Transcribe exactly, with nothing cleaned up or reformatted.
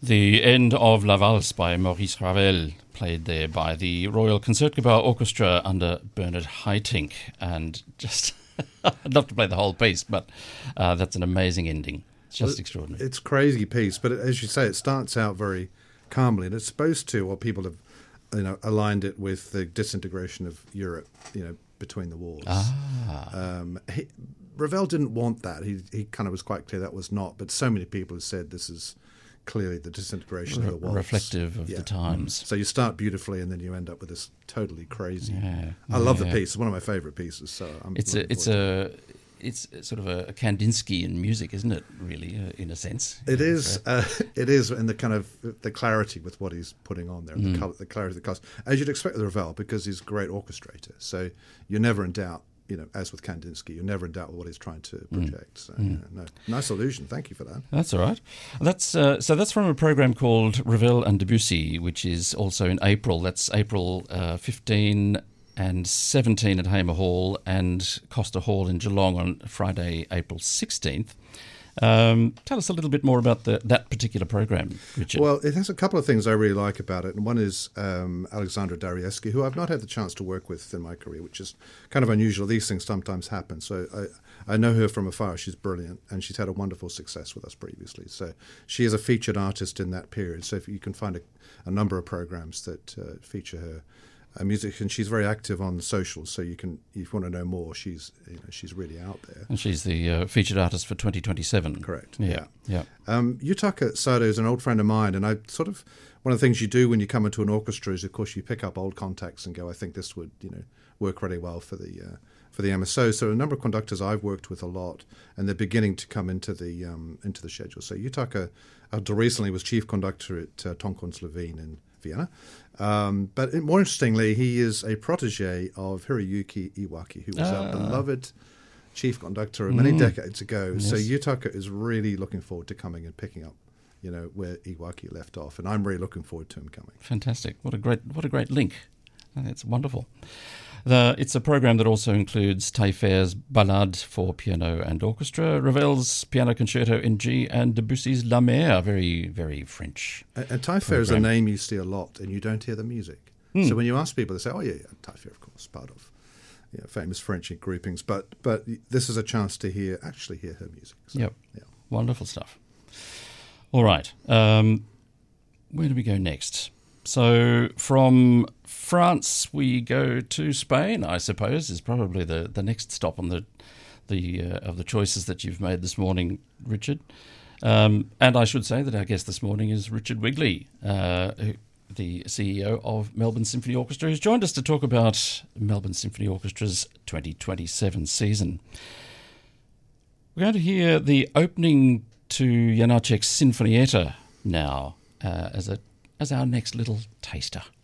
The end of La Valse by Maurice Ravel, played there by the Royal Concertgebouw Orchestra under Bernard Haitink. And just, I'd love to play the whole piece, but uh, that's an amazing ending. It's just well, extraordinary. It's a crazy piece, but as you say, it starts out very calmly, and it's supposed to, or people have, you know, aligned it with the disintegration of Europe, you know, between the wars. Ah. Um, he, Ravel didn't want that. He he kind of was quite clear that was not, but so many people have said this is clearly the disintegration Re- of the waltz. Reflective of yeah. the times. So you start beautifully, and then you end up with this totally crazy. Yeah. I love yeah. the piece. It's one of my favourite pieces. So I'm it's a it's a it's sort of a Kandinsky in music, isn't it? Really, uh, in a sense. It yeah, is. so. Uh, it is, in the kind of the clarity with what he's putting on there, Mm. the, color, the clarity of the cast, as you'd expect with Ravel, because he's a great orchestrator. So you're never in doubt. You know, as with Kandinsky, you're never in doubt with what he's trying to project. So, Mm. yeah, no, nice allusion. Thank you for that. That's all right. That's uh, so. That's from a program called Ravel and Debussy, which is also in April. That's April uh, fifteen and seventeen at Hamer Hall and Costa Hall in Geelong on Friday, April sixteenth. Um, tell us a little bit more about the, that particular program, Richard. Well, it has a couple of things I really like about it, and one is um, Alexandra Dariuszki, who I've not had the chance to work with in my career, which is kind of unusual. These things sometimes happen. So I, I know her from afar. She's brilliant, and she's had a wonderful success with us previously. So she is a featured artist in that period. So if you can find a, a number of programs that uh, feature her uh, music, and she's very active on the socials. So you can, if you want to know more, she's you know she's really out there. And she's the uh, featured artist for twenty twenty-seven. Correct. Yeah, yeah. Um, Yutaka Sado is an old friend of mine, and I sort of one of the things you do when you come into an orchestra is, of course, you pick up old contacts and go, I think this would you know work really well for the uh, for the M S O. So a number of conductors I've worked with a lot, and they're beginning to come into the um, into the schedule. So Yutaka, until recently, was chief conductor at uh, Tonkonslevene in Vienna. Um, but more interestingly, he is a protege of Hiroyuki Iwaki, who was Ah. a beloved chief conductor many Mm. decades ago. Yes. So Yutaka is really looking forward to coming and picking up, you know, where Iwaki left off, and I'm really looking forward to him coming. Fantastic! What a great what a great link. That's wonderful. The, it's a program that also includes Taillefer's Ballade for piano and orchestra, Ravel's Piano Concerto in G, and Debussy's La Mer, very, very French. And, and Taillefer is a program. name you see a lot, and you don't hear the music. Mm. So when you ask people, they say, "Oh yeah, yeah Taillefer, of course, part of you know, famous French groupings." But but this is a chance to hear actually hear her music. So, Yep, yeah. wonderful stuff. All right, um, where do we go next? So from France we go to Spain, I suppose, is probably the, the next stop on the the uh, of the choices that you've made this morning, Richard. Um, and I should say that our guest this morning is Richard Wigley, uh, who, the C E O of Melbourne Symphony Orchestra, who's joined us to talk about Melbourne Symphony Orchestra's twenty twenty-seven season. We're going to hear the opening to Janacek's Sinfonietta now uh, as a as our next little taster.